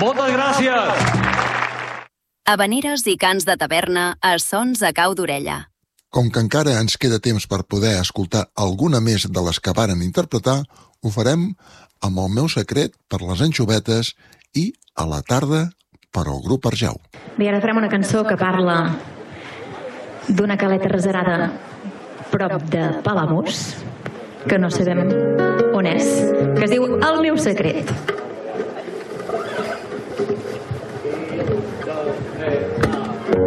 Moltes gràcies! Havaneres i cants de taverna a sons a cau d'orella. Com que encara ens queda temps per poder escoltar alguna més de les que varen interpretar, ho farem amb El meu secret per les Anxovetes i A la tarda per al grup Arjau. Bé, ara farem una cançó que parla d'una caleta reserada prop de Palamós, que no sabem on és, que es diu El meu secret.